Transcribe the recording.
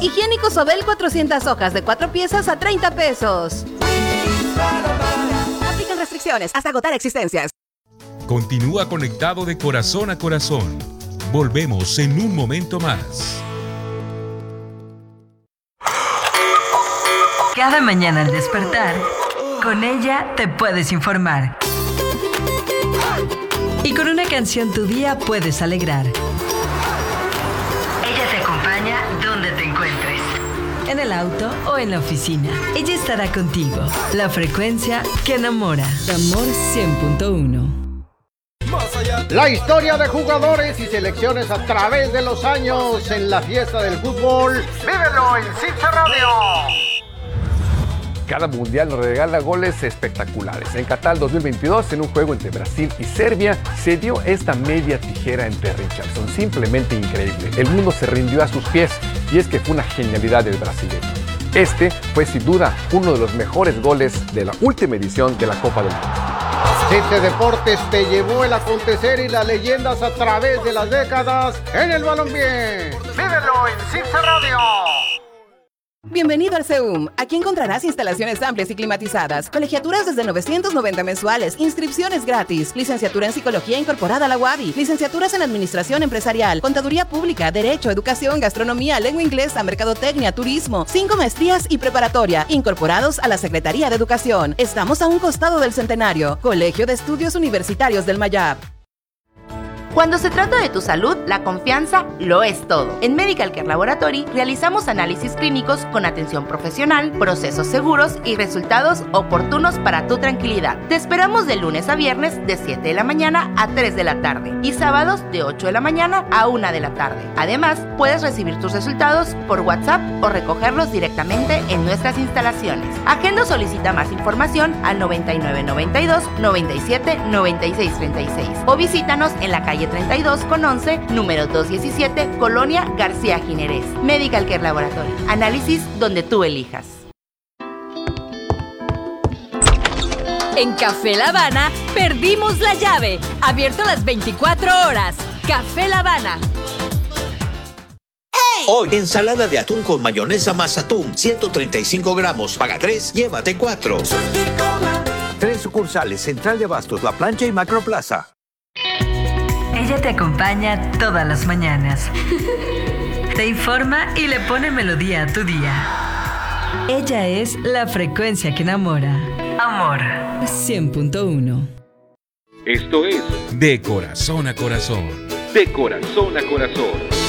Higiénico Sobel 400 hojas de 4 piezas a 30 pesos. Aplican restricciones hasta agotar existencias. Continúa conectado de corazón a corazón. Volvemos en un momento más. Cada mañana al despertar, con ella te puedes informar. Y con una canción tu día puedes alegrar. Ella te acompaña donde te encuentres. En el auto o en la oficina. Ella estará contigo. La frecuencia que enamora. Amor 100.1. La historia de jugadores y selecciones a través de los años en la fiesta del fútbol. ¡Vívelo en Cince Radio! Cada mundial nos regala goles espectaculares. En Qatar 2022, en un juego entre Brasil y Serbia, se dio esta media tijera entre Richarlison. Simplemente increíble. El mundo se rindió a sus pies y es que fue una genialidad del brasileño. Este fue sin duda uno de los mejores goles de la última edición de la Copa del Mundo. Cince Deportes te llevó el acontecer y las leyendas a través de las décadas en el balompié. ¡Vívelo en Cince Radio! Bienvenido al CEUM. Aquí encontrarás instalaciones amplias y climatizadas, colegiaturas desde 990 mensuales, inscripciones gratis, licenciatura en Psicología incorporada a la UABI, licenciaturas en Administración Empresarial, Contaduría Pública, Derecho, Educación, Gastronomía, Lengua Inglesa, Mercadotecnia, Turismo, 5 maestrías y preparatoria, incorporados a la Secretaría de Educación. Estamos a un costado del Centenario, Colegio de Estudios Universitarios del Mayab. Cuando se trata de tu salud, la confianza lo es todo. En Medical Care Laboratory realizamos análisis clínicos con atención profesional, procesos seguros y resultados oportunos para tu tranquilidad. Te esperamos de lunes a viernes de 7 de la mañana a 3 de la tarde y sábados de 8 de la mañana a 1 de la tarde. Además, puedes recibir tus resultados por WhatsApp o recogerlos directamente en nuestras instalaciones. Agenda o solicita más información al 9992 97 96 36 o visítanos en la calle 32 con 11, número 217, Colonia García Jiménez. Medical Care Laboratory. Análisis donde tú elijas. En Café La Habana perdimos la llave. Abierto las 24 horas. Café La Habana. Hoy, ensalada de atún con mayonesa más atún, 135 gramos, paga 3, llévate 4. 3 sucursales, Central de Abastos, La Plancha y Macroplaza. Ella te acompaña todas las mañanas. Te informa y le pone melodía a tu día. Ella es la frecuencia que enamora. Amor 100.1. Esto es De Corazón a Corazón. De Corazón a Corazón.